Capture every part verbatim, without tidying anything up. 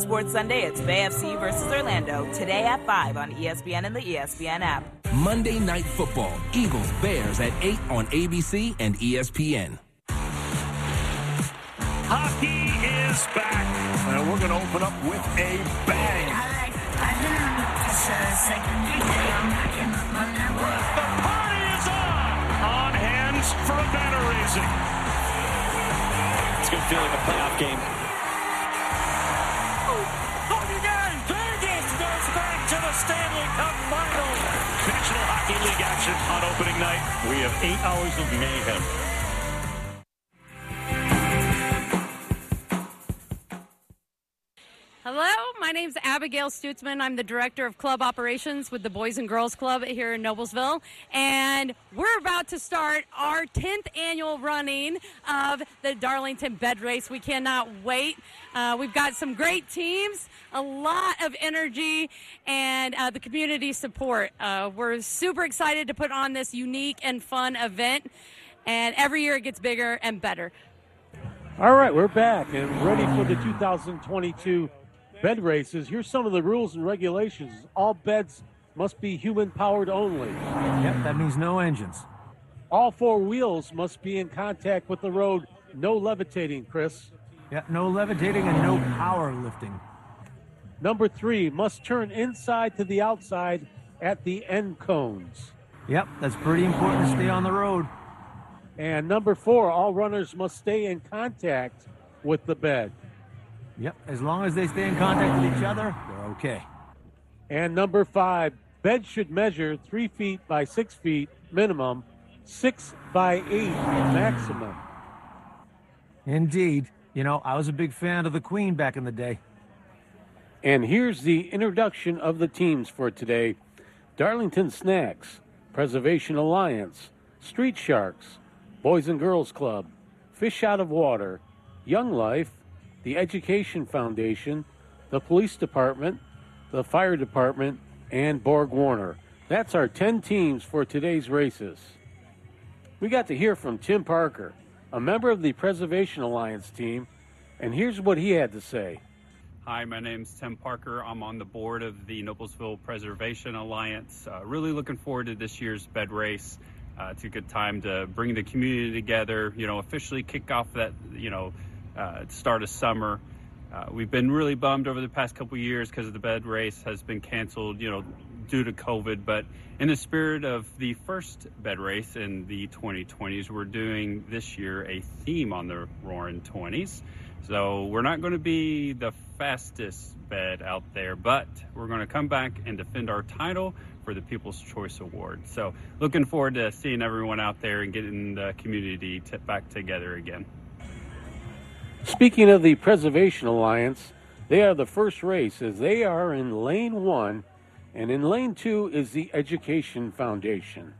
Sports Sunday, it's Bay F C versus Orlando, today at five on E S P N and the E S P N app. Monday Night Football, Eagles Bears at eight on A B C and E S P N. Hockey is back, and we're going to open up with a bang. The party is on! On hands for a banner raising. It's a good feeling, a playoff game. Vegas goes back to the Stanley Cup Final. National Hockey League action on opening night. We have eight hours of mayhem. Hello, my name's Abigail Stutzman. I'm the Director of Club Operations with the Boys and Girls Club here in Noblesville. And we're about to start our tenth annual running of the Darlington Bed Race. We cannot wait. Uh, we've got some great teams, a lot of energy, and uh, the community support. Uh, we're super excited to put on this unique and fun event. And every year it gets bigger and better. All right, we're back and ready for the two thousand twenty-two bed races. Here's some of the rules and regulations. All beds must be human-powered only. Yep, that means no engines. All four wheels must be in contact with the road. No levitating, Chris. Yep, no levitating and no power lifting. Number three, must turn inside to the outside at the end cones. Yep, that's pretty important to stay on the road. And number four, all runners must stay in contact with the bed. Yep, as long as they stay in contact with each other, they're okay. And number five, beds should measure three feet by six feet minimum, six by eight maximum. Indeed. You know, I was a big fan of the Queen back in the day. And here's the introduction of the teams for today. Darlington Snacks, Preservation Alliance, Street Sharks, Boys and Girls Club, Fish Out of Water, Young Life, the Education Foundation, the Police Department, the Fire Department, and Borg Warner. That's our ten teams for today's races. We got to hear from Tim Parker, a member of the Preservation Alliance team, and here's what he had to say. Hi, my name's Tim Parker. I'm on the board of the Noblesville Preservation Alliance. Uh, really looking forward to this year's bed race. Uh, it's a good time to bring the community together, you know, officially kick off that, you know, uh, start of summer. Uh, we've been really bummed over the past couple of years because the bed race has been canceled, you know, due to COVID. But in the spirit of the first bed race in the twenty twenties, we're doing this year a theme on the Roaring twenties. So we're not going to be the fastest bed out there, but we're going to come back and defend our title for the People's Choice Award. So looking forward to seeing everyone out there and getting the community t- back together again. Speaking of the Preservation Alliance, they are the first race as they are in lane one, and in lane two is the Education Foundation.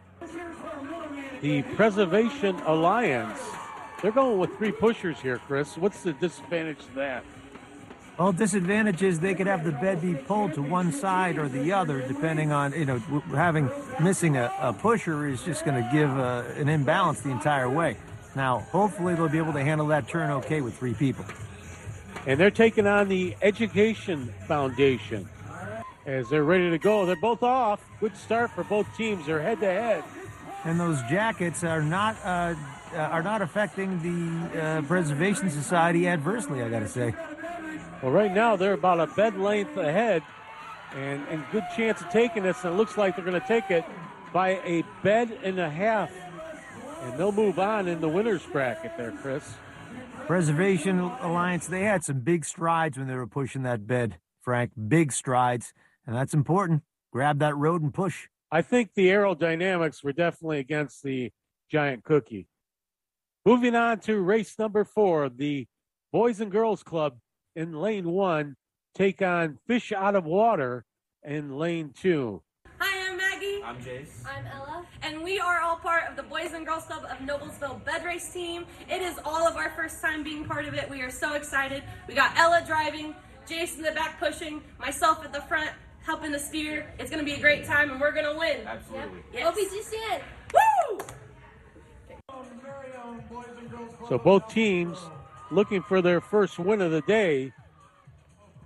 The Preservation Alliance, they're going with three pushers here, Chris. What's the disadvantage to that? Well, disadvantage is they could have the bed be pulled to one side or the other, depending on, you know, having missing a, a pusher is just going to give a, an imbalance the entire way. Now, hopefully they'll be able to handle that turn okay with three people. And they're taking on the Education Foundation as they're ready to go. They're both off. Good start for both teams. They're head-to-head. And those jackets are not uh, are not affecting the uh, Preservation Society adversely, I got to say. Well, right now they're about a bed length ahead and, and good chance of taking this. And it looks like they're going to take it by a bed and a half. And they'll move on in the winner's bracket there, Chris. Preservation Alliance, they had some big strides when they were pushing that bed, Frank. Big strides. And that's important. Grab that road and push. I think the aerodynamics were definitely against the giant cookie. Moving on to race number four, the Boys and Girls Club in lane one take on Fish Out of Water in lane two. Hi, I'm Maggie. I'm Jace. I'm Ella. And we are all part of the Boys and Girls Club of Noblesville Bed Race Team. It is all of our first time being part of it. We are so excited. We got Ella driving, Jace in the back pushing, myself at the front helping to steer. It's going to be a great time and we're going to win. Absolutely. Yep. Yes. O P G C N. Woo! So both teams looking for their first win of the day.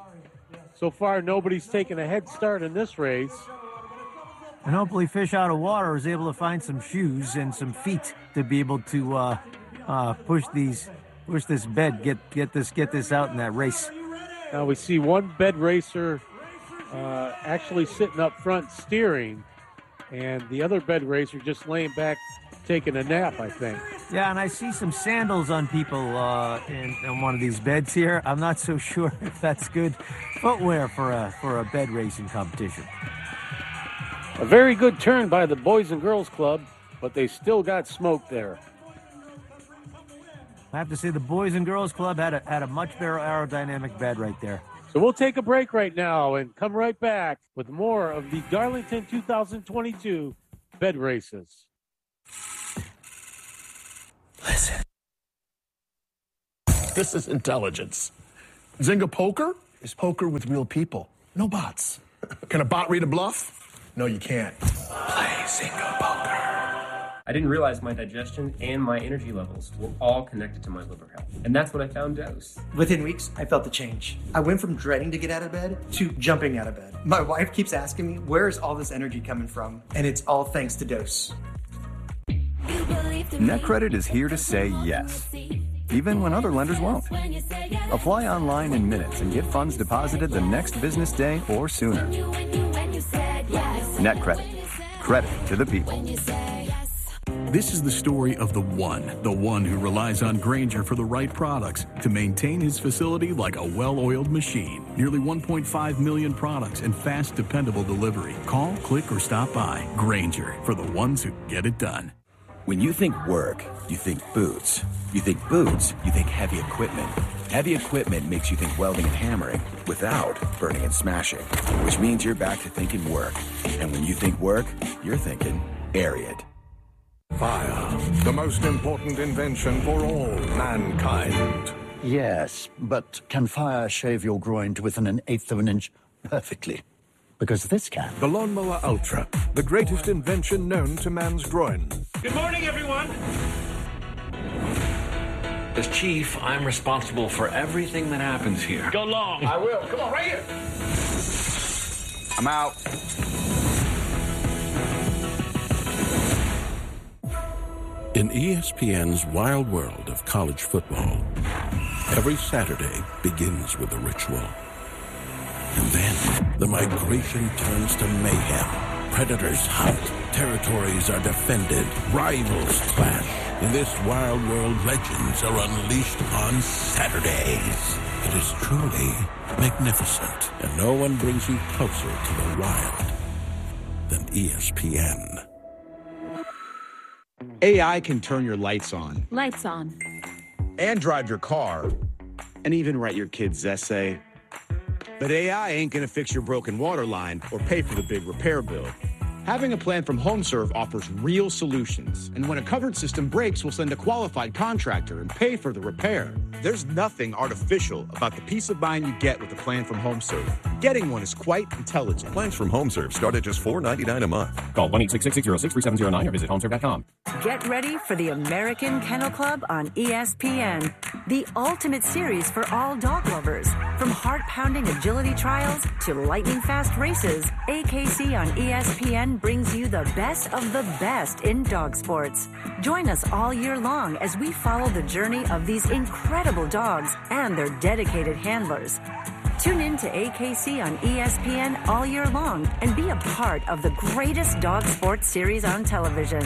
So far, nobody's taken a head start in this race. And hopefully Fish Out of Water is able to find some shoes and some feet to be able to uh, uh, push these, push this bed, get get this get this out in that race. Now we see one bed racer uh, actually sitting up front steering, and the other bed racer just laying back taking a nap, I think. Yeah, and I see some sandals on people uh, in, in one of these beds here. I'm not so sure if that's good footwear for a for a bed racing competition. A very good turn by the Boys and Girls Club, but they still got smoke there. I have to say the Boys and Girls Club had a, had a much better aerodynamic bed right there. So we'll take a break right now and come right back with more of the Darlington two thousand twenty-two bed races. Listen. This is intelligence. Zynga Poker is poker with real people, no bots. Can a bot read a bluff? No, you can't. Play Zynga Poker. I didn't realize my digestion and my energy levels were all connected to my liver health. And that's when I found Dose. Within weeks, I felt the change. I went from dreading to get out of bed to jumping out of bed. My wife keeps asking me, where is all this energy coming from? And it's all thanks to Dose. NetCredit is here to say yes, even when other lenders won't. Apply online in minutes and get funds deposited the next business day or sooner. NetCredit. Credit to the people. This is the story of the one, the one who relies on Grainger for the right products to maintain his facility like a well-oiled machine. Nearly one point five million products and fast, dependable delivery. Call, click, or stop by. Grainger, for the ones who get it done. When you think work, you think boots. You think boots, you think heavy equipment. Heavy equipment makes you think welding and hammering without burning and smashing, which means you're back to thinking work. And when you think work, you're thinking Ariat. Fire, the most important invention for all mankind. Yes, but can fire shave your groin to within an eighth of an inch perfectly? Because this can. The Lawnmower Ultra, the greatest invention known to man's groin. Good morning, everyone. As chief, I'm responsible for everything that happens here. Go long. I will. Come on, right here. I'm out. In E S P N's wild world of college football, every Saturday begins with a ritual. And then the migration turns to mayhem. Predators hunt, territories are defended, rivals clash. In this wild world, legends are unleashed on Saturdays. It is truly magnificent, and no one brings you closer to the wild than E S P N. A I can turn your lights on. Lights on. And drive your car. And even write your kid's essay. But A I ain't gonna fix your broken water line or pay for the big repair bill. Having a plan from HomeServe offers real solutions. And when a covered system breaks, we'll send a qualified contractor and pay for the repair. There's nothing artificial about the peace of mind you get with a plan from HomeServe. Getting one is quite intelligent. Plans from HomeServe start at just four ninety-nine a month. Call one eight six six, six zero six, three seven zero nine or visit homeserve dot com. Get ready for the American Kennel Club on E S P N, the ultimate series for all dog lovers. From heart-pounding agility trials to lightning-fast races, A K C on E S P N brings you the best of the best in dog sports. Join us all year long as we follow the journey of these incredible dogs and their dedicated handlers. Tune in to A K C on E S P N all year long and be a part of the greatest dog sports series on television.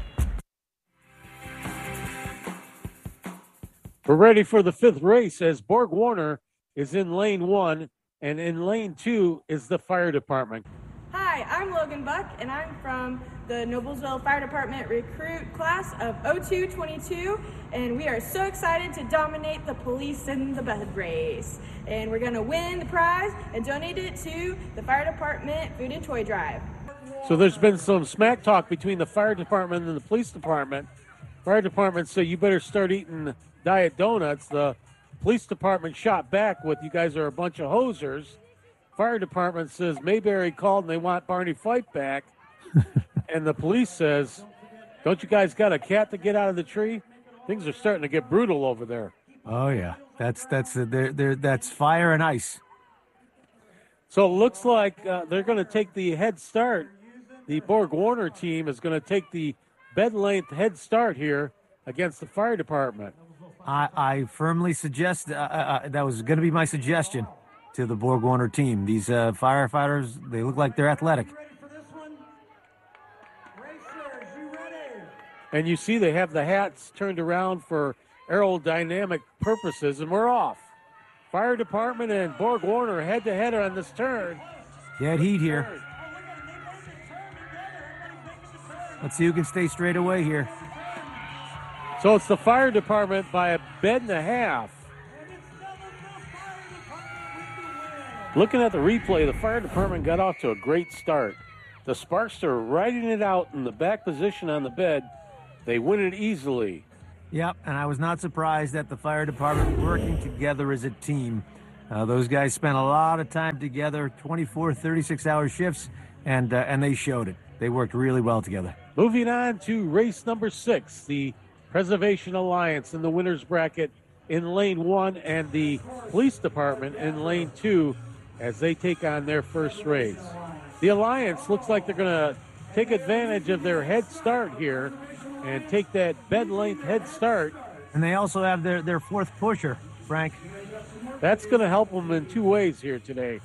We're ready for the fifth race as Borg Warner is in lane one, and in lane two is the fire department. Hi, I'm Logan Buck, and I'm from the Noblesville Fire Department recruit class of oh two twenty-two, and we are so excited to dominate the police in the bed race. And we're going to win the prize and donate it to the fire department food and toy drive. So there's been some smack talk between the fire department and the police department. Fire department said you better start eating Diet Donuts. The police department shot back with, you guys are a bunch of hosers. Fire department says Mayberry called and they want Barney Fife back. And the police says, don't you guys got a cat to get out of the tree? Things are starting to get brutal over there. Oh yeah, that's that's uh, they're, they're, that's fire and ice. So it looks like uh, they're going to take the head start. The Borg Warner team is going to take the bed length head start here against the fire department. I, I firmly suggest uh, uh, that was going to be my suggestion to the Borg Warner team. These uh, firefighters, they look like they're athletic. And you see they have the hats turned around for aerodynamic purposes, and we're off. Fire department and Borg Warner head to head on this turn. Dead heat here. Let's see who can stay straight away here. So it's the fire department by a bed and a half. Looking at the replay, the fire department got off to a great start. The Sparkster riding it out in the back position on the bed. They win it easily. Yep, and I was not surprised that the fire department working together as a team. Uh, those guys spent a lot of time together, twenty-four, thirty-six hour shifts, and, uh, and they showed it. They worked really well together. Moving on to race number six, the Preservation Alliance in the winner's bracket in lane one and the police department in lane two as they take on their first race. The Alliance looks like they're going to take advantage of their head start here and take that bed length head start. And they also have their, their fourth pusher, Frank. That's going to help them in two ways here today.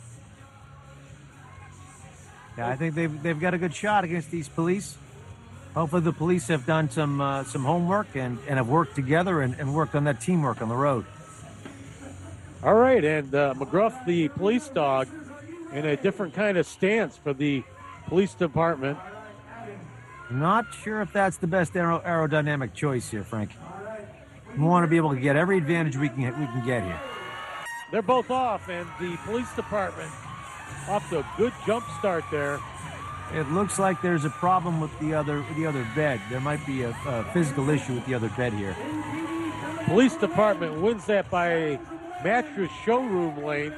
Yeah, I think they've, they've got a good shot against these police. Hopefully the police have done some uh, some homework and, and have worked together and, and worked on that teamwork on the road. All right, and uh, McGruff, the police dog, in a different kind of stance for the police department. Not sure if that's the best aer- aerodynamic choice here, Frank. We want to be able to get every advantage we can we can get here. They're both off, and the police department off to a good jump start there. It looks like there's a problem with the other the other bed. There might be a, a physical issue with the other bed here. Police department wins that by a mattress showroom lane.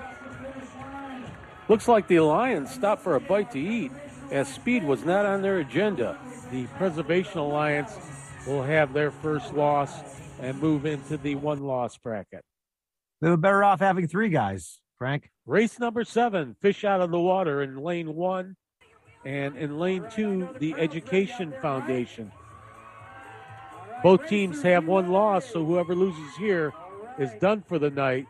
Looks like the Alliance stopped for a bite to eat, as speed was not on their agenda. The Preservation Alliance will have their first loss and move into the one-loss bracket. They were better off having three guys, Frank. Race number seven, Fish Out of the Water in lane one. And in lane two, the Education Foundation. Both teams have one loss, so whoever loses here is done for the night.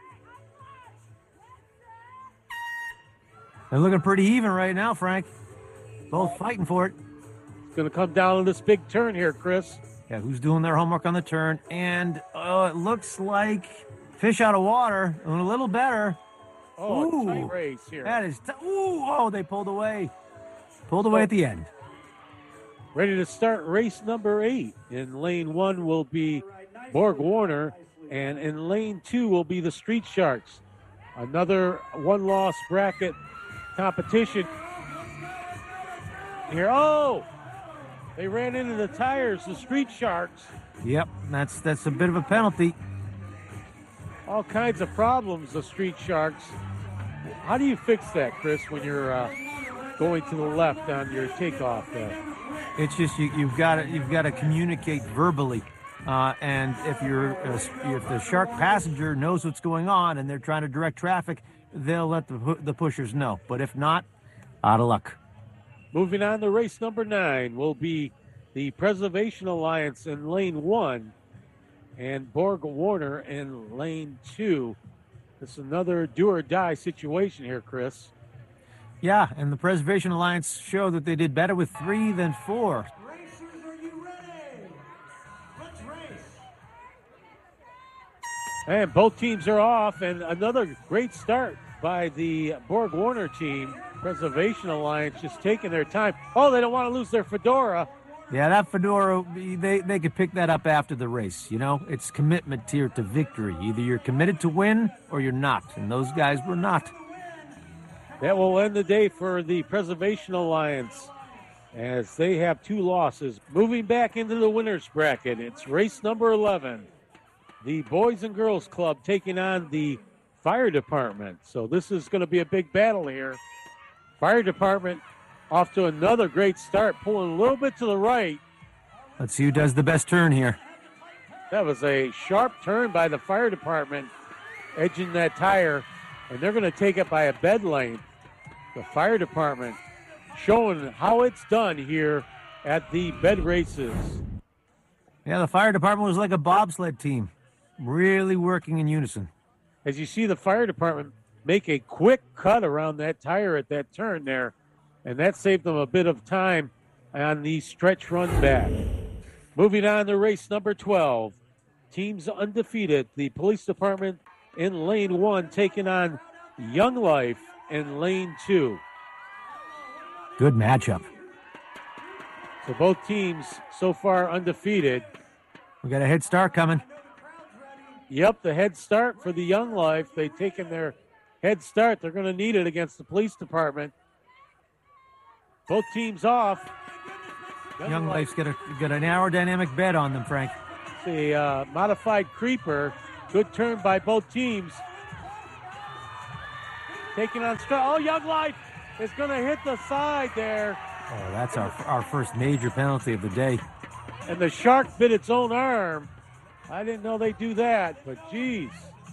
They're looking pretty even right now, Frank. Both fighting for it. It's going to come down to this big turn here, Chris. Yeah, who's doing their homework on the turn? And oh, it looks like Fish Out of Water doing a little better. Oh, Ooh, a tight race here. That is, t- ooh, oh, they pulled away. Pulled away at the end. Ready to start race number eight. In lane one will be Borg Warner, and in lane two will be the Street Sharks. Another one-loss bracket competition here. Oh, they ran into the tires, the Street Sharks. Yep, that's that's a bit of a penalty. All kinds of problems, the Street Sharks. How do you fix that, Chris, when you're uh, going to the left on your takeoff there? It's just you, you've got to you've got to communicate verbally, uh, and if you're uh, if the shark passenger knows what's going on and they're trying to direct traffic, they'll let the the pushers know. But if not, out of luck. Moving on to race number nine will be the Preservation Alliance in lane one, and Borg Warner in lane two. It's another do or die situation here, Chris. Yeah, and the Preservation Alliance show that they did better with three than four. Racers, are you ready? Let's race. And both teams are off, and another great start by the Borg Warner team. Preservation Alliance just taking their time. Oh, they don't want to lose their fedora. Yeah, that fedora, they, they could pick that up after the race, you know? It's commitment here to victory. Either you're committed to win or you're not, and those guys were not. That will end the day for the Preservation Alliance as they have two losses. Moving back into the winner's bracket, it's race number eleven. The Boys and Girls Club taking on the Fire Department. So this is going to be a big battle here. Fire Department off to another great start, pulling a little bit to the right. Let's see who does the best turn here. That was a sharp turn by the Fire Department, edging that tire, and they're going to take it by a bed length. The fire department showing how it's done here at the bed races. Yeah, the fire department was like a bobsled team, really working in unison. As you see the fire department make a quick cut around that tire at that turn there, and that saved them a bit of time on the stretch run back. Moving on to race number twelve. Teams undefeated. The police department in lane one taking on Young Life in lane two. Good matchup. So both teams so far undefeated. We got a head start coming. Yep, the head start for the Young Life. They've taken their head start. They're going to need it against the police department. Both teams off. Young, Young Life's got, a, got an aerodynamic bed on them, Frank. The uh, modified creeper. Good turn by both teams. Taking on straight. Oh, Young Life is going to hit the side there. Oh, that's our our first major penalty of the day. And the shark bit its own arm. I didn't know they'd do that, but geez.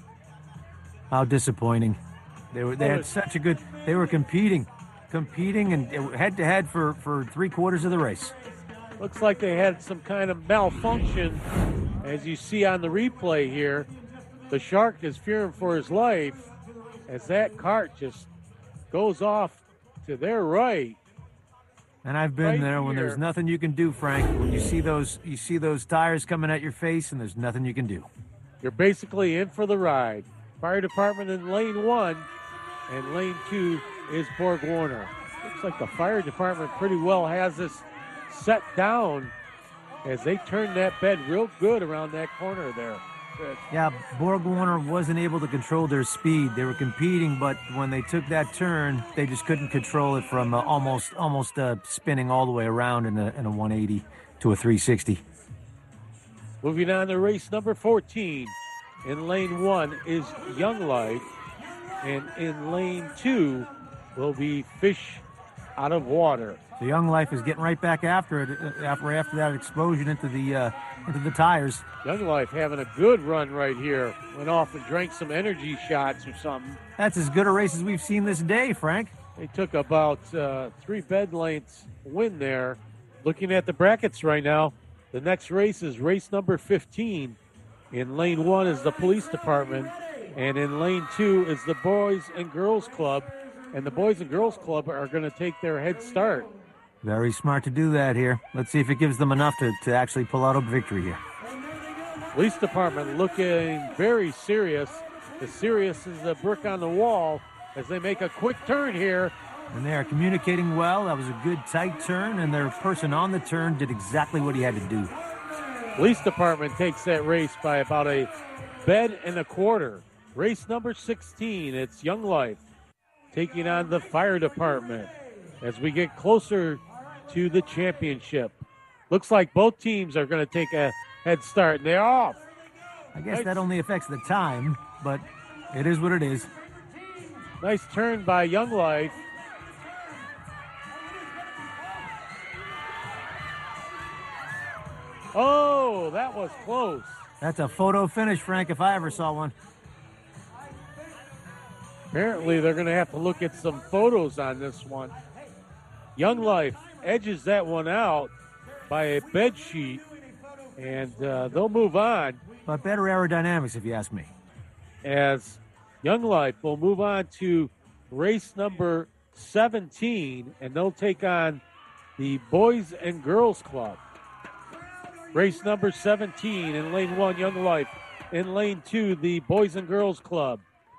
How disappointing. They were they had such a good they were competing. Competing and head to head for, for three quarters of the race. Looks like they had some kind of malfunction. As you see on the replay here, the shark is fearing for his life as that cart just goes off to their right. And I've been right there when here. There's nothing you can do, Frank. When you see those you see those tires coming at your face and there's nothing you can do. You're basically in for the ride. Fire department in lane one, and lane two is Borg Warner. Looks like the fire department pretty well has this set down as they turn that bed real good around that corner there. Good. Yeah, Borg Warner wasn't able to control their speed. They were competing, but when they took that turn, they just couldn't control it from uh, almost almost uh, spinning all the way around in a, in a one eighty to a three sixty. Moving on to race number fourteen. In lane one is Young Life, and in lane two will be Fish Out of Water. The Young Life is getting right back after it after after that explosion into the uh, into the tires. Young Life having a good run right here. Went off and drank some energy shots or something. That's as good a race as we've seen this day, Frank. They took about uh, three bed lengths win there. Looking at the brackets right now, the next race is race number fifteen. In lane one is the police department, and in lane two is the Boys and Girls Club. And the Boys and Girls Club are going to take their head start. Very smart to do that here. Let's see if it gives them enough to, to actually pull out a victory here. Police department looking very serious. As serious as a brick on the wall as they make a quick turn here. And they are communicating well. That was a good tight turn, and their person on the turn did exactly what he had to do. Police department takes that race by about a bed and a quarter. Race number sixteen, it's Young Life taking on the fire department as we get closer to the championship. Looks like both teams are going to take a head start, and they're off. I guess nice. That only affects the time, but it is what it is. Nice turn by Young Life. Oh, that was close. That's a photo finish, Frank, if I ever saw one. Apparently, they're going to have to look at some photos on this one. Young Life edges that one out by a bed sheet, and uh, they'll move on. But better aerodynamics, if you ask me. As Young Life will move on to race number seventeen, and they'll take on the Boys and Girls Club. Race number seventeen in lane one, Young Life. In lane two, the Boys and Girls Club.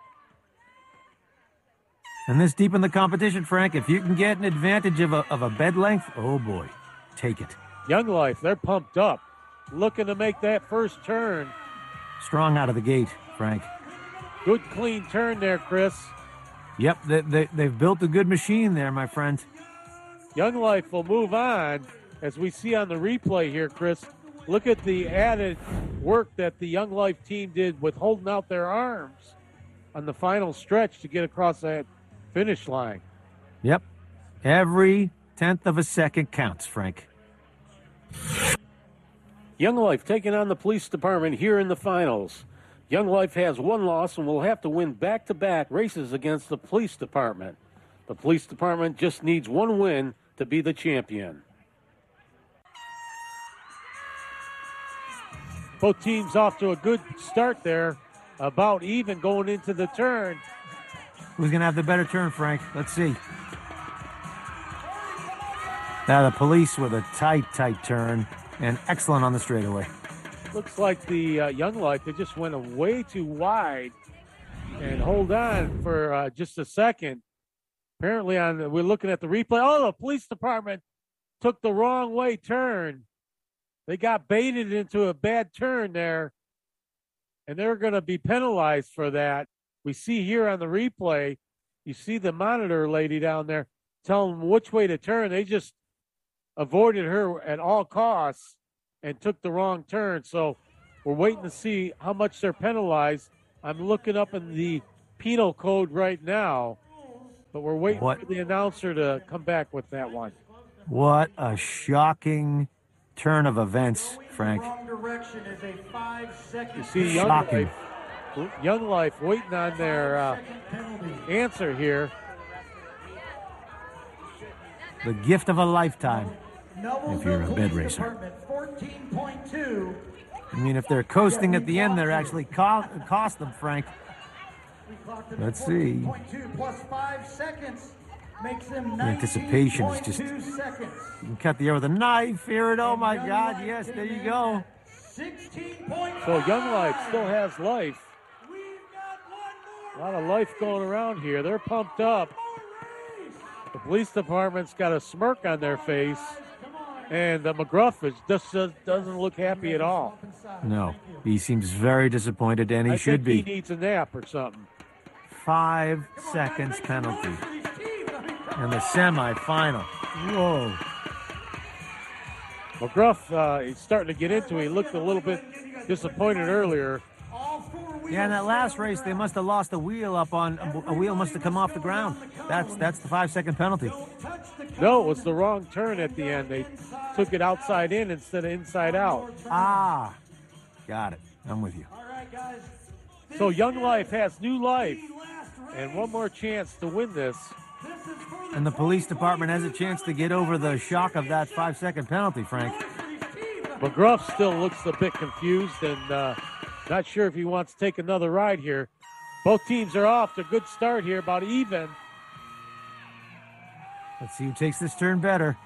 And this deep in the competition, Frank, if you can get an advantage of a, of a bed length, oh boy, take it. Young Life, they're pumped up, looking to make that first turn. Strong out of the gate, Frank. Good clean turn there, Chris. Yep, they, they, they've built a good machine there, my friend. Young Life will move on, as we see on the replay here, Chris. Look at the added work that the Young Life team did with holding out their arms on the final stretch to get across that finish line. Yep. Every tenth of a second counts, Frank. Young Life taking on the police department here in the finals. Young Life has one loss and will have to win back-to-back races against the police department. The police department just needs one win to be the champion. Both teams off to a good start there, about even going into the turn. Who's going to have the better turn, Frank? Let's see. Now the police with a tight, tight turn and excellent on the straightaway. Looks like the uh, Young Life, they just went way too wide. And hold on for uh, just a second. Apparently, on we're looking at the replay. Oh, the police department took the wrong way turn. They got baited into a bad turn there, and they're going to be penalized for that. We see here on the replay, you see the monitor lady down there telling them which way to turn. They just avoided her at all costs and took the wrong turn. So we're waiting to see how much they're penalized. I'm looking up in the penal code right now, but we're waiting what? for the announcer to come back with that one. What a shocking turn of events, Frank. You see Young Life, Young Life waiting on their uh, answer here. The gift of a lifetime, if you're a bed racer. I mean, if they're coasting at the end, they're actually co- cost them, Frank. Let's see. The anticipation is just... You can cut the air with a knife here, and oh my God, yes, there you go. So Young Life still has life. A lot of life going around here. They're pumped up. The police department's got a smirk on their face. And the McGruff is just doesn't look happy at all. No, he seems very disappointed, and he I should think be. He needs a nap or something. Five seconds penalty. And the semifinal. Whoa. McGruff, uh, he's starting to get into it. He looked a little bit disappointed earlier. Yeah, in that last race, they must have lost a wheel up on a wheel must have come off the ground. That's that's the five second penalty. No, it was the wrong turn at the end. They took it outside in instead of inside out. Ah, got it. I'm with you. So Young Life has new life and one more chance to win this. And the police department has a chance to get over the shock of that five second penalty, Frank. McGruff still looks a bit confused and uh, not sure if he wants to take another ride here. Both teams are off to a good start here, about even. Let's see who takes this turn better.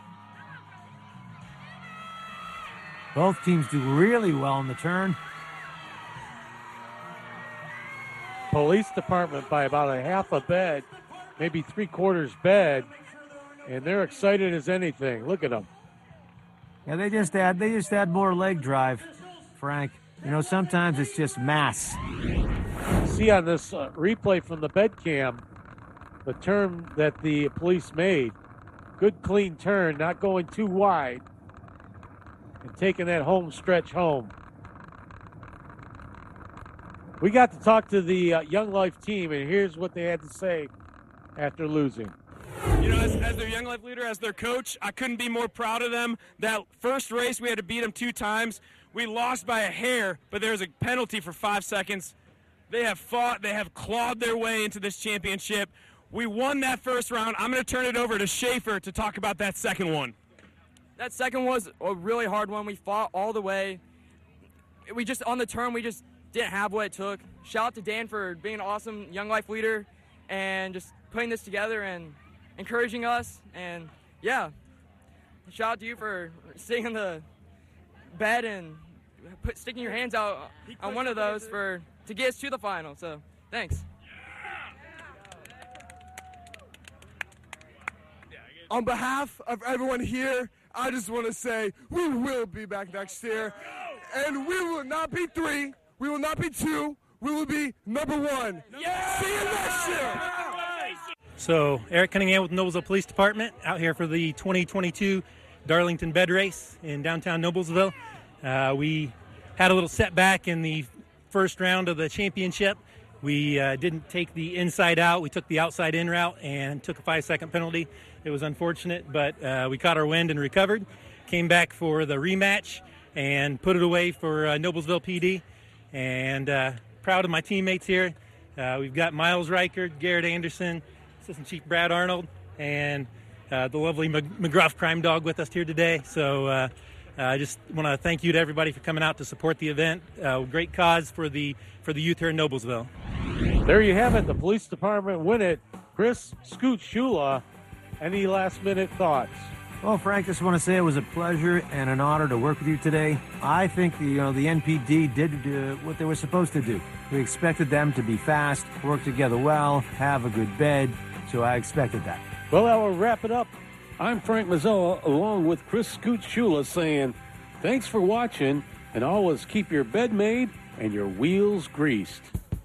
Both teams do really well in the turn. Police department by about a half a bed, maybe three quarters bed, and they're excited as anything. Look at them. Yeah, they just add they just add more leg drive, Frank. You know, sometimes it's just mass. See on this uh, replay from the bed cam, the turn that the police made. Good clean turn, not going too wide, and taking that home stretch home. We got to talk to the uh, Young Life team, and here's what they had to say after losing. You know, as, as their Young Life leader, as their coach, I couldn't be more proud of them. That first race, we had to beat them two times. We lost by a hair, but there was a penalty for five seconds. They have fought. They have clawed their way into this championship. We won that first round. I'm going to turn it over to Schaefer to talk about that second one. That second was a really hard one. We fought all the way. We just, on the turn, we just didn't have what it took. Shout out to Dan for being an awesome Young Life leader and just putting this together and encouraging us. And, yeah, shout out to you for sitting on the bed and put, sticking your hands out on one of those for to get us to the final. So, thanks. On behalf of everyone here, I just want to say we will be back next year. And we will not be three. We will not be two. We will be number one. Yeah! See you next year. So, Eric Cunningham with Noblesville Police Department out here for the twenty twenty-two Darlington Bed Race in downtown Noblesville. Uh, we had a little setback in the first round of the championship. We uh, didn't take the inside out. We took the outside in route and took a five-second penalty. It was unfortunate, but uh, we caught our wind and recovered. Came back for the rematch and put it away for uh, Noblesville P D. And uh, proud of my teammates here. Uh, we've got Miles Reichert, Garrett Anderson, Assistant Chief Brad Arnold, and uh, the lovely McGruff Crime Dog with us here today. So uh, I just want to thank you to everybody for coming out to support the event. Uh, great cause for the for the youth here in Noblesville. There you have it. The police department win it. Chris Scoot Shula, any last-minute thoughts? Well, Frank, just want to say it was a pleasure and an honor to work with you today. I think the, you know, the N P D did uh, what they were supposed to do. We expected them to be fast, work together well, have a good bed, so I expected that. Well, that will wrap it up. I'm Frank Mazzola, along with Chris Scoot Shula, saying thanks for watching, and always keep your bed made and your wheels greased.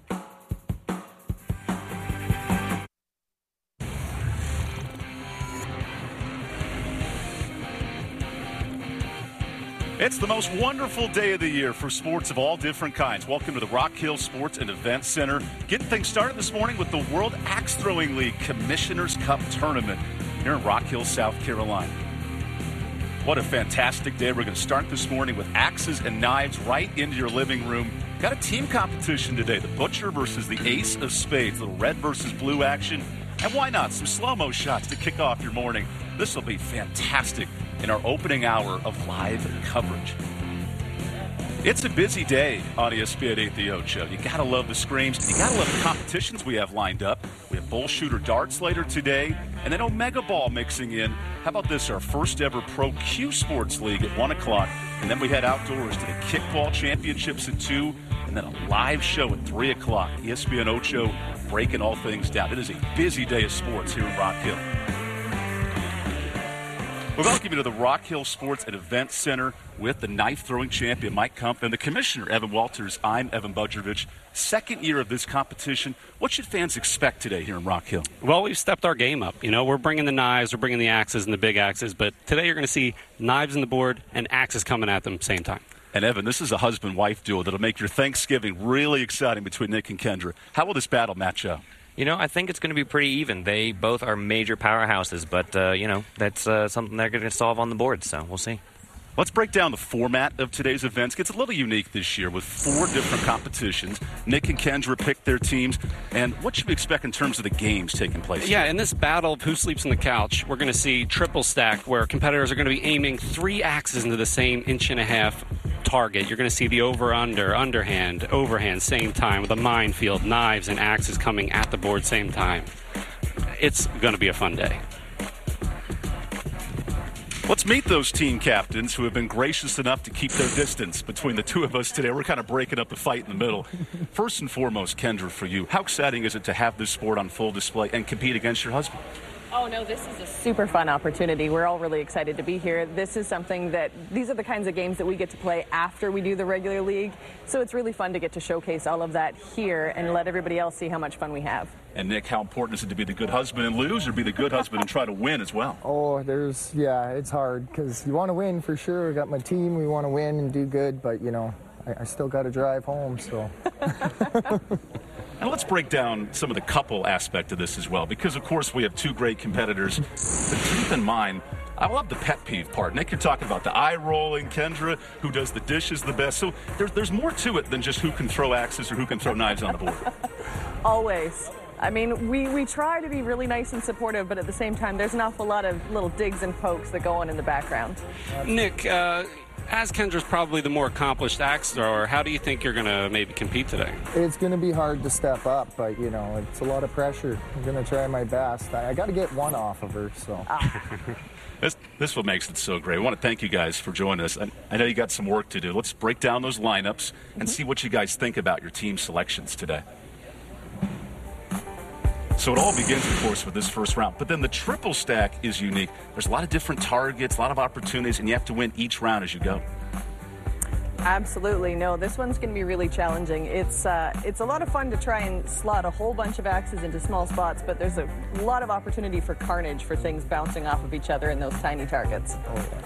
It's the most wonderful day of the year for sports of all different kinds. Welcome to the Rock Hill Sports and Events Center. Getting things started this morning with the World Axe Throwing League Commissioners Cup Tournament here in Rock Hill, South Carolina. What a fantastic day. We're going to start this morning with axes and knives right into your living room. Got a team competition today. The Butcher versus the Ace of Spades. Little red versus blue action. And why not? Some slow-mo shots to kick off your morning. This will be fantastic in our opening hour of live coverage. It's a busy day on E S P N eight The Ocho. You gotta love the screams. You gotta love the competitions we have lined up. We have bull shooter darts later today, and then Omega Ball mixing in. How about this? Our first ever Pro Q Sports League at one o'clock, and then we head outdoors to the Kickball Championships at two, and then a live show at three o'clock. E S P N Ocho breaking all things down. It is a busy day of sports here in Rock Hill. We welcome you to the Rock Hill Sports and Events Center with the knife-throwing champion, Mike Kumpf, and the commissioner, Evan Walters. I'm Evan Budrovich. Second year of this competition. What should fans expect today here in Rock Hill? Well, we've stepped our game up. You know, we're bringing the knives, we're bringing the axes and the big axes, but today you're going to see knives on the board and axes coming at them at the same time. And, Evan, this is a husband-wife duo that'll make your Thanksgiving really exciting between Nick and Kendra. How will this battle match up? You know, I think it's going to be pretty even. They both are major powerhouses, but, uh, you know, that's uh, something they're going to solve on the board, so we'll see. Let's break down the format of today's events. It gets a little unique this year with four different competitions. Nick and Kendra picked their teams. And what should we expect in terms of the games taking place? Yeah, in this battle of who sleeps on the couch, we're going to see triple stack, where competitors are going to be aiming three axes into the same inch and a half target. You're going to see the over-under, underhand, overhand, same time, with a minefield, knives and axes coming at the board same time. It's going to be a fun day. Let's meet those team captains who have been gracious enough to keep their distance between the two of us today. We're kind of breaking up the fight in the middle. First and foremost, Kendra, for you, how exciting is it to have this sport on full display and compete against your husband? Oh, no, this is a super fun opportunity. We're all really excited to be here. This is something that, these are the kinds of games that we get to play after we do the regular league. So it's really fun to get to showcase all of that here and let everybody else see how much fun we have. And Nick, how important is it to be the good husband and lose, or be the good husband and try to win as well? Oh, there's, yeah, it's hard because you want to win for sure. I got my team, we want to win and do good, but, you know, I, I still got to drive home, so. And let's break down some of the couple aspect of this as well, because, of course, we have two great competitors. But keep in mind, I love the pet peeve part. Nick, you're talking about the eye-rolling, Kendra, who does the dishes the best. So there's, there's more to it than just who can throw axes or who can throw knives on the board. Always. I mean, we, we try to be really nice and supportive, but at the same time, there's an awful lot of little digs and pokes that go on in the background. Nick, uh, as Kendra's probably the more accomplished axe thrower, how do you think you're going to maybe compete today? It's going to be hard to step up, but, you know, it's a lot of pressure. I'm going to try my best. I, I got to get one off of her, so. This, this is what makes it so great. I want to thank you guys for joining us. I, I know you got some work to do. Let's break down those lineups and mm-hmm. see what you guys think about your team selections today. So it all begins, of course, with this first round. But then the triple stack is unique. There's a lot of different targets, a lot of opportunities, and you have to win each round as you go. Absolutely. No, this one's going to be really challenging. It's uh, it's a lot of fun to try and slot a whole bunch of axes into small spots, but there's a lot of opportunity for carnage, for things bouncing off of each other in those tiny targets.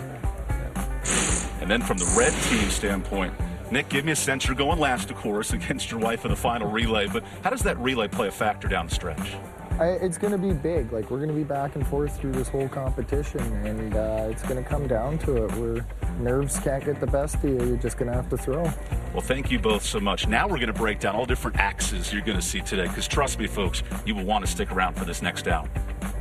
And then from the red team standpoint, Nick, give me a sense. You're going last, of course, against your wife in the final relay, but how does that relay play a factor down the stretch? I, it's going to be big. Like, we're going to be back and forth through this whole competition, and uh, it's going to come down to it where nerves can't get the best of you. You're just going to have to throw. Well, thank you both so much. Now we're going to break down all different axes you're going to see today, because trust me, folks, you will want to stick around for this next hour.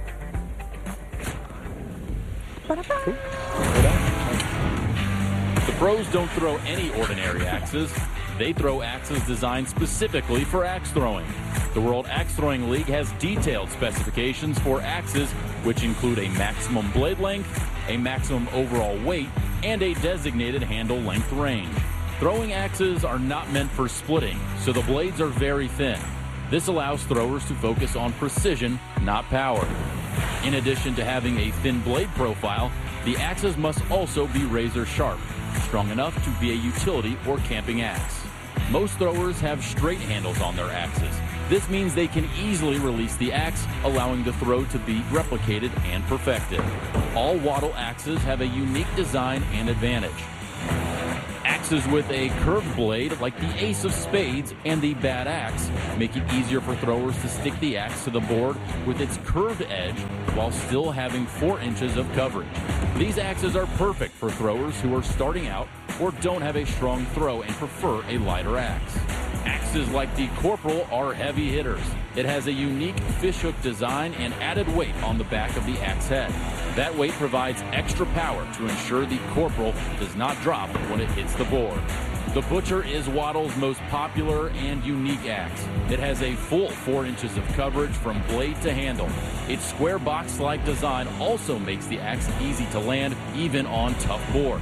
The pros don't throw any ordinary axes. They throw axes designed specifically for axe throwing. The World Axe Throwing League has detailed specifications for axes, which include a maximum blade length, a maximum overall weight, and a designated handle length range. Throwing axes are not meant for splitting, so the blades are very thin. This allows throwers to focus on precision, not power. In addition to having a thin blade profile, the axes must also be razor sharp, strong enough to be a utility or camping axe. Most throwers have straight handles on their axes. This means they can easily release the axe, allowing the throw to be replicated and perfected. All wattle axes have a unique design and advantage. Axes with a curved blade, like the Ace of Spades and the Bad Axe, make it easier for throwers to stick the axe to the board with its curved edge while still having four inches of coverage. These axes are perfect for throwers who are starting out or don't have a strong throw and prefer a lighter axe. Axes like the Corporal are heavy hitters. It has a unique fishhook design and added weight on the back of the axe head. That weight provides extra power to ensure the Corporal does not drop when it hits the board. The Butcher is Wattle's most popular and unique axe. It has a full four inches of coverage from blade to handle. Its square box-like design also makes the axe easy to land even on tough boards.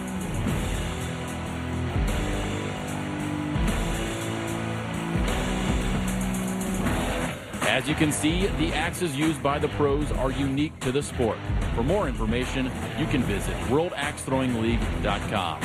As you can see, the axes used by the pros are unique to the sport. For more information, you can visit world axe throwing league dot com.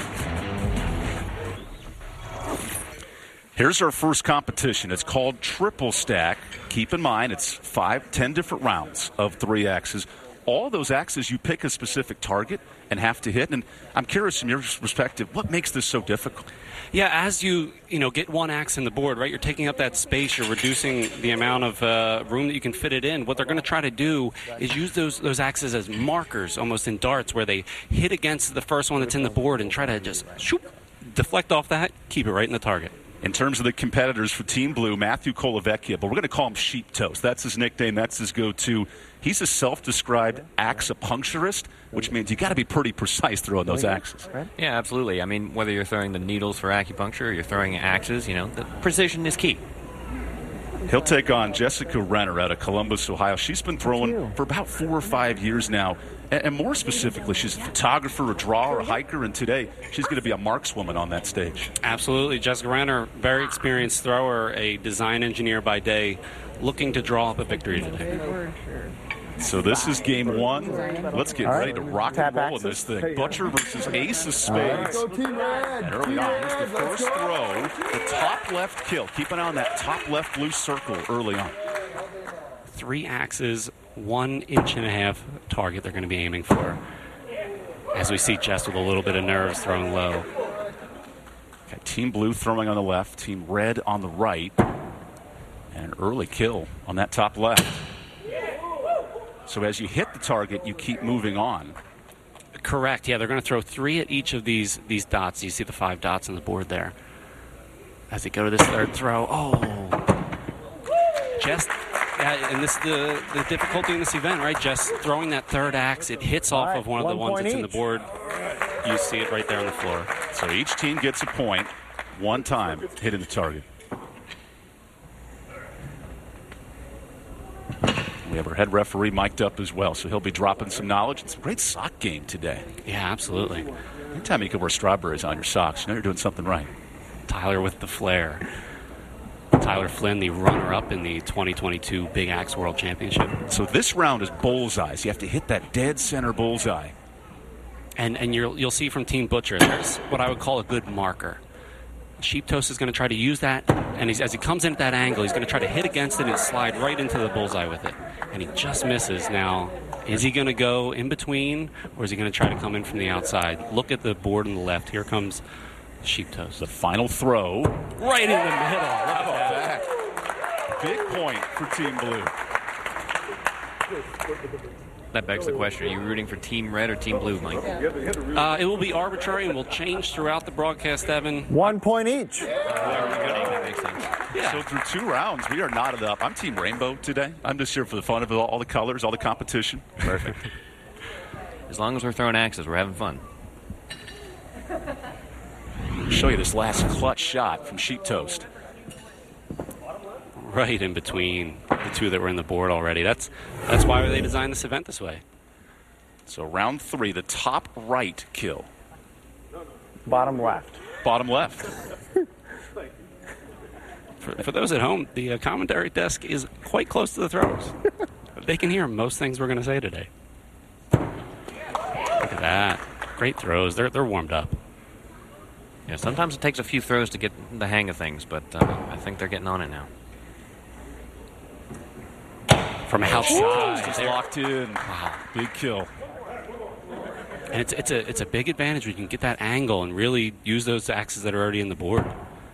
Here's our first competition. It's called Triple Stack. Keep in mind, it's five, ten different rounds of three axes. All those axes, you pick a specific target and have to hit. And I'm curious from your perspective, what makes this so difficult? Yeah, as you you know get one axe in the board, right, you're taking up that space, you're reducing the amount of uh, room that you can fit it in. What they're going to try to do is use those those axes as markers, almost in darts, where they hit against the first one that's in the board and try to just shoop, deflect off that, keep it right in the target. In terms of the competitors for Team Blue, Matthew Colavecchia, but we're going to call him Sheep Toast. That's his nickname. That's his go-to. He's a self-described axe-puncturist, which means you got to be pretty precise throwing those axes. Yeah, absolutely. I mean, whether you're throwing the needles for acupuncture or you're throwing axes, you know, the precision is key. He'll take on Jessica Renner out of Columbus, Ohio. She's been throwing for about four or five years now. And more specifically, she's a photographer, a drawer, a hiker, and today she's going to be a markswoman on that stage. Absolutely. Jessica Renner, very experienced thrower, a design engineer by day, looking to draw up a victory today. So this is game one. Let's get ready to rock and roll in this thing. Butcher versus Ace of Spades. And early on, here's the first throw. The top left kill. Keep an eye on that top left loose circle early on. Three axes, one inch and a half target they're going to be aiming for. As we see Jess with a little bit of nerves throwing low. Got Team Blue throwing on the left, Team Red on the right. And an early kill on that top left. So as you hit the target, you keep moving on. Correct. Yeah, they're going to throw three at each of these these dots. You see the five dots on the board there. As they go to this third throw, oh, Jess. Yeah, and this is the, the difficulty in this event, right? Just throwing that third axe, it hits off right, of one of the one ones that's each. in the board. You see it right there on the floor. So each team gets a point one time hitting the target. We have our head referee mic'd up as well, so he'll be dropping some knowledge. It's a great sock game today. Yeah, absolutely. Anytime you can wear strawberries on your socks, you know you're doing something right. Tyler with the flair. Tyler Flynn, the runner-up in the twenty twenty-two Big Axe World Championship. So this round is bullseyes. You have to hit that dead center bullseye. And and you'll, you'll see from Team Butcher, there's what I would call a good marker. Sheep Toast is going to try to use that, and he's, as he comes in at that angle, he's going to try to hit against it and slide right into the bullseye with it. And he just misses. Now, is he going to go in between, or is he going to try to come in from the outside? Look at the board on the left. Here comes Sheep Toast. The final throw. Right in the middle. How about that? Big point for Team Blue. That begs the question, are you rooting for Team Red or Team Blue, Mike? Uh, it will be arbitrary and will change throughout the broadcast, Evan. One point each. That makes sense. Yeah. So through two rounds, we are knotted up. I'm Team Rainbow today. I'm just here for the fun of it, all, all the colors, all the competition. Perfect. As long as we're throwing axes, we're having fun. I'll show you this last clutch shot from Sheep Toast. Right in between the two that were in the board already. That's that's why they designed this event this way. So round three, the top right kill. Bottom left. Bottom left. For, for those at home, the uh, commentary desk is quite close to the throwers. They can hear most things we're going to say today. Look at that. Great throws. They're, they're warmed up. Yeah, sometimes it takes a few throws to get the hang of things, but uh, I think they're getting on it now. From outside. Just locked in. Wow. Big kill. And it's, it's, a, it's a big advantage when you can get that angle and really use those axes that are already in the board.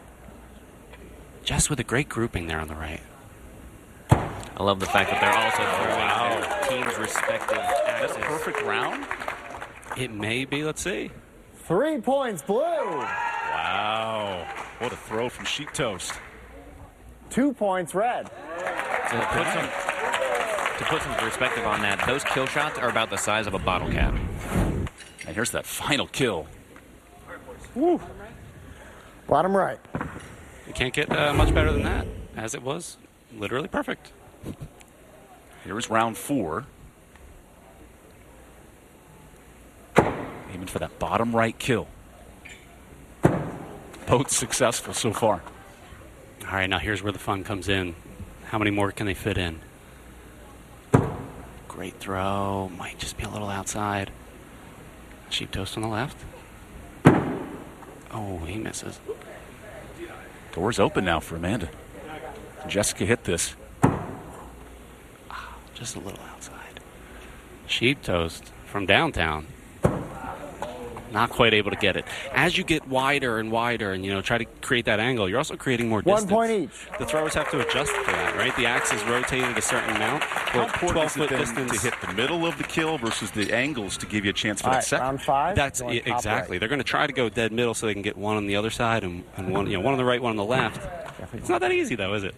Just with a great grouping there on the right. I love the fact that they're also throwing wow. their team's respective axes. That's a perfect round? It may be. Let's see. Three points, Blue. Wow. What a throw from Sheep Toast. Two points, Red. To put some, to put some perspective on that, those kill shots are about the size of a bottle cap. And here's that final kill. Woo. Bottom right. You can't get uh, much better than that, as it was literally perfect. Here's round four. Aiming for that bottom right kill. Both successful so far. All right, now here's where the fun comes in. How many more can they fit in? Great throw. Might just be a little outside. Sheep Toast on the left. Oh, he misses. Door's open now for Amanda. Jessica hit this. Ah, just a little outside. Sheep Toast from downtown. Not quite able to get it. As you get wider and wider and, you know, try to create that angle, you're also creating more distance. One point each. The throwers have to adjust for that, right? The axe is rotating a certain amount. How important is it then distance to hit the middle of the kill versus the angles to give you a chance for All that right, second? round five. That's going top exactly. right. They're going to try to go dead middle so they can get one on the other side and, and one, you know, one on the right, one on the left. It's not that easy, though, is it?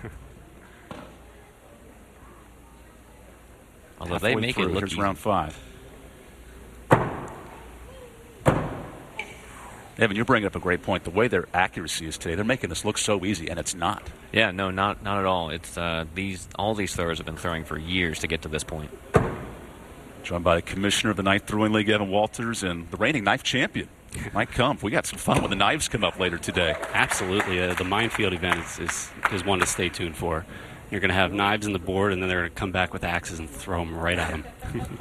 Although they make through, it look here's easy. round five. Evan, you're bringing up a great point. The way their accuracy is today, they're making this look so easy, and it's not. Yeah, no, not not at all. It's uh, these all these throwers have been throwing for years to get to this point. Joined by the commissioner of the Knife Throwing League, Evan Walters, and the reigning knife champion, Mike Kumpf. We got some fun when the knives come up later today. Absolutely. Uh, the Minefield event is, is, is one to stay tuned for. You're going to have knives in the board, and then they're going to come back with axes and throw them right at them.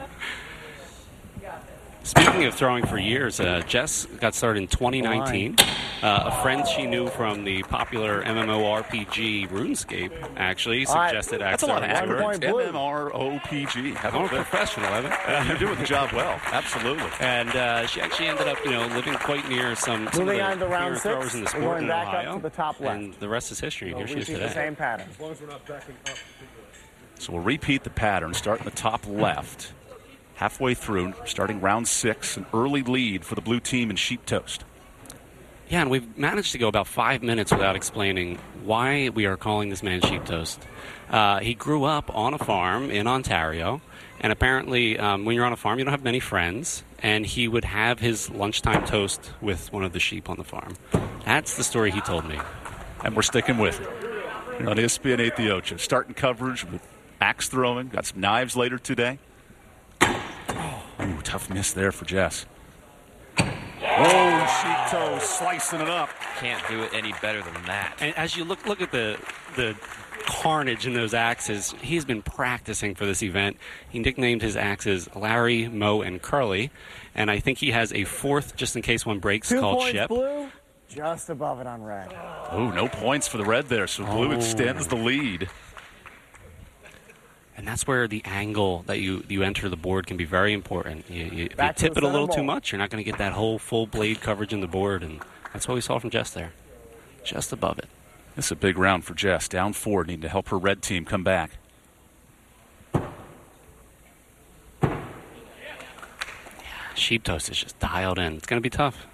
Speaking of throwing for years, uh, Jess got started in twenty nineteen. Uh, a friend she knew from the popular MMORPG RuneScape actually suggested right. That's axe a lot of throwing. words. MMORPG. How I'm a about that? professional, Evan. Uh, you're doing the job well. Absolutely. And uh, she actually ended up, you know, living quite near some, some Moving of on the to round newer six, throwers in the we're sport going in back Ohio. up to the top left. And the rest is history. And We'll here she is repeat today. the same pattern. As long as we're not backing up. So we'll repeat the pattern, start in the top left. Halfway through, starting round six, an early lead for the blue team in Sheep Toast. Yeah, and we've managed to go about five minutes without explaining why we are calling this man Sheep Toast. Uh, he grew up on a farm in Ontario, and apparently um, when you're on a farm, you don't have many friends, and he would have his lunchtime toast with one of the sheep on the farm. That's the story he told me. And we're sticking with it. Here on E S P N eight The Ocho, starting coverage with axe throwing. Got some knives later today. Ooh, tough miss there for Jess. Oh, Sheep Toast slicing it up. Can't do it any better than that. And as you look look at the the carnage in those axes, he's been practicing for this event. He nicknamed his axes Larry, Mo, and Curly, and I think he has a fourth just in case one breaks Two called points Ship. Blue, just above it on red. Oh, no points for the red there, so blue Oh. extends the lead. And that's where the angle that you, you enter the board can be very important. You, you, if you Back to tip the it a little center too ball. much, you're not going to get that whole full blade coverage in the board, and that's what we saw from Jess there. Just above it. This is a big round for Jess. Down four, needing to help her red team come back. Sheep Toast is just dialed in. It's going to be tough.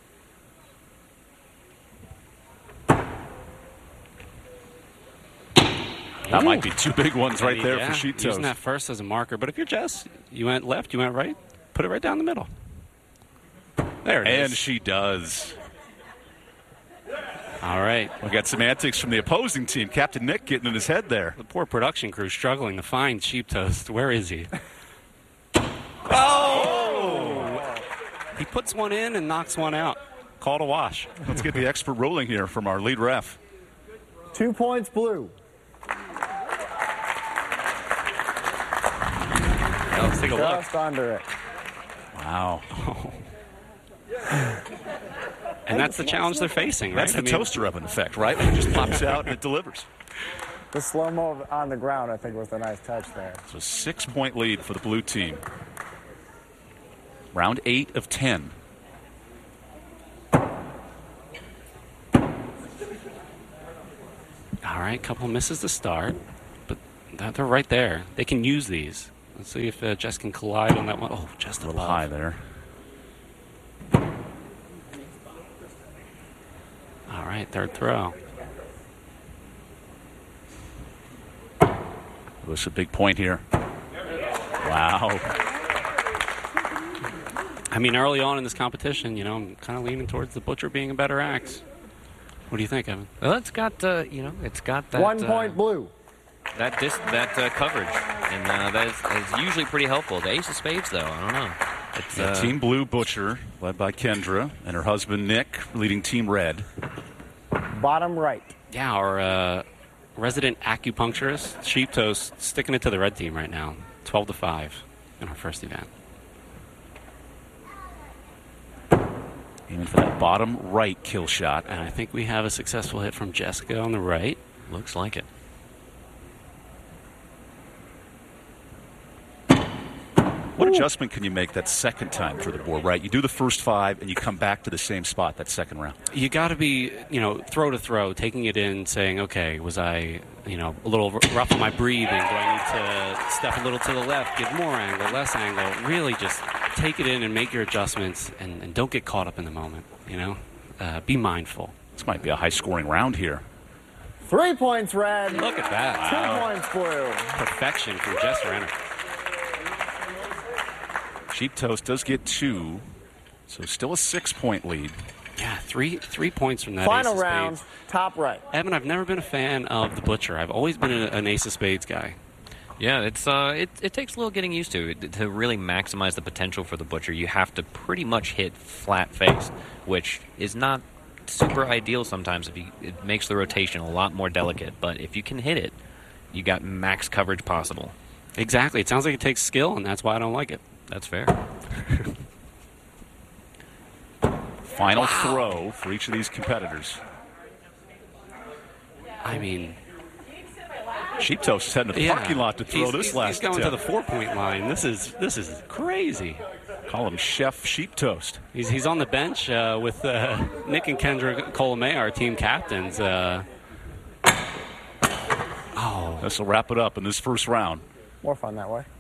That might be two big ones right there yeah, for Sheep Toast. Using that first as a marker. But if you're Jess, you went left, you went right, put it right down the middle. There it and is. And she does. All right. We got some antics from the opposing team. Captain Nick getting in his head there. The poor production crew struggling to find Sheep Toast. Where is he? Oh! He puts one in and knocks one out. Call to wash. Let's get the expert ruling here from our lead ref. Two points blue. Yeah, let's take a look. Just under it. Wow. Oh. And that's the challenge they're facing, right? That's the I mean, toaster oven effect, right? When it just pops out and it delivers. The slow-mo on the ground, I think, was a nice touch there. So six-point lead for the blue team. Round eight of ten. All right, couple misses to start, but they're right there. They can use these. Let's see if uh, Jess can collide on that one. Oh, just a little high there. All right, third throw. This is a big point here. Wow. I mean, early on in this competition, you know, I'm kind of leaning towards the Butcher being a better axe. What do you think, Evan? Well, it's got, uh, you know, it's got that... One point uh, blue. That dis- that uh, coverage, and uh, that is, is usually pretty helpful. The ace of spades, though, I don't know. It's, yeah, uh, Team Blue Butcher, led by Kendra, and her husband Nick, leading Team Red. Bottom right. Yeah, our uh, resident acupuncturist, Sheep Toast, sticking it to the red team right now. twelve to five in our first event. Aiming for that bottom right kill shot. And I think we have a successful hit from Jessica on the right. Looks like it. What adjustment can you make that second time for the board, right? You do the first five, and you come back to the same spot that second round. You got to be, you know, throw to throw, taking it in, saying, okay, was I, you know, a little rough on my breathing? Do I need to step a little to the left, give more angle, less angle? Really just take it in and make your adjustments, and, and don't get caught up in the moment, you know? Uh, be mindful. This might be a high-scoring round here. Three points red. Look at that. Two Wow. points blue. Perfection from Jess Renner. Sheep Toast does get two, so still a six-point lead. Yeah, three three points from that Final ace of round, spades. top right. Evan, I've never been a fan of the Butcher. I've always been a, an ace of spades guy. Yeah, it's uh, it, it takes a little getting used to. To really maximize the potential for the Butcher, you have to pretty much hit flat face, which is not super ideal sometimes. If you, it makes the rotation a lot more delicate, but if you can hit it, you got max coverage possible. Exactly. It sounds like it takes skill, and that's why I don't like it. That's fair. Final wow. throw for each of these competitors. I mean, Sheep Toast is heading to the yeah, parking lot to throw he's, this he's, last He's going attempt. to the four-point line. This is this is crazy. Call him Chef Sheep Toast. He's he's on the bench uh, with uh, Nick and Kendra Colomé, our team captains. Uh, oh, this will wrap it up in this first round. More fun that way.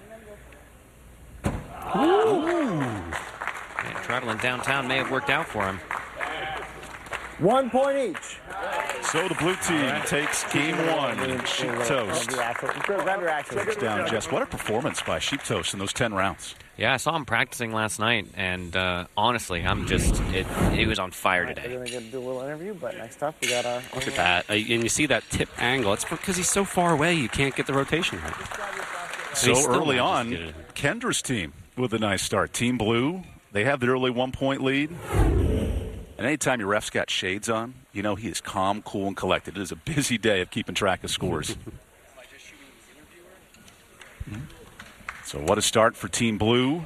Ooh. Yeah, traveling downtown may have worked out for him. One point each. So the blue team right. takes game one. And Sheep Toast. Takes down Jess. What a performance by Sheep Toast in those ten rounds. Yeah, I saw him practicing last night, and uh, honestly, I'm just, it, it was on fire today. We're going to get to do a little interview, but next up, we got our... Look at that. Uh, and you see that tip angle. It's because he's so far away, you can't get the rotation right. So early on, Kendra's team with a nice start. Team Blue, they have the early one-point lead. And anytime your ref's got shades on, you know he is calm, cool, and collected. It is a busy day of keeping track of scores. So what a start for Team Blue.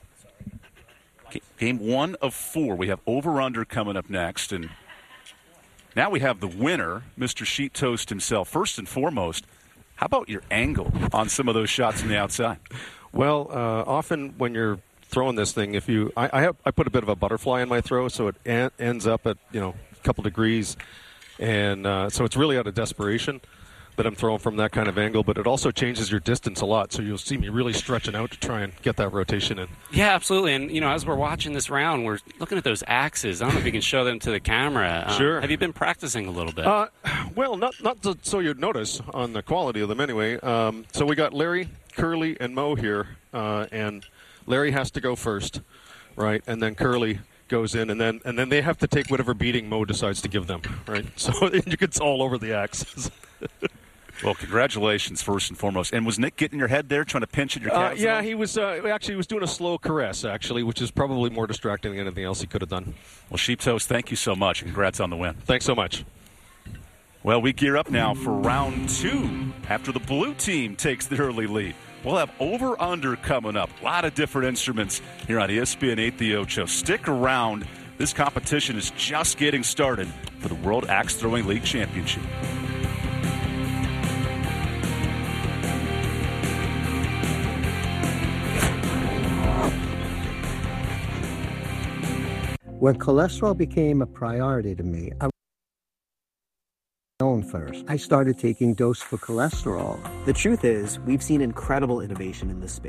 Game one of four. We have over-under coming up next. And now we have the winner, Mister Sheep Toast himself. First and foremost, how about your angle on some of those shots from the outside? Well, uh, often when you're throwing this thing, if you, I, I have, I put a bit of a butterfly in my throw, so it an, ends up at you know a couple degrees, and uh, so it's really out of desperation. that I'm throwing from that kind of angle, but it also changes your distance a lot. So you'll see me really stretching out to try and get that rotation in. Yeah, absolutely. And, you know, as we're watching this round, we're looking at those axes. I don't know if you can show them to the camera. Um, Sure. Have you been practicing a little bit? Uh, well, not not to, so you'd notice on the quality of them anyway. Um, so we got Larry, Curly, and Mo here, uh, and Larry has to go first, right? And then Curly goes in, and then and then they have to take whatever beating Mo decides to give them, right? So it's all over the axes. Well, congratulations, first and foremost. And was Nick getting your head there, trying to pinch at your Uh, calves? yeah, he was uh, actually he was doing a slow caress, actually, which is probably more distracting than anything else he could have done. Well, Sheep Toast, thank you so much. Congrats on the win. Thanks so much. Well, we gear up now for round two after the blue team takes the early lead. We'll have over-under coming up. A lot of different instruments here on E S P N eight The Ocho. Stick around. This competition is just getting started for the World Axe Throwing League Championship. When cholesterol became a priority to me, I was known first. I started taking Dose for Cholesterol. The truth is, we've seen incredible innovation in this space.